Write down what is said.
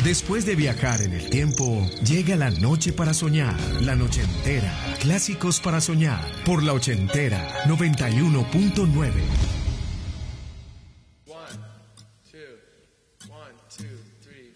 Después de viajar en el tiempo, llega la noche para soñar. La noche entera. Clásicos para soñar. Por la ochentera 91.9. One, two, 1, 2, 3.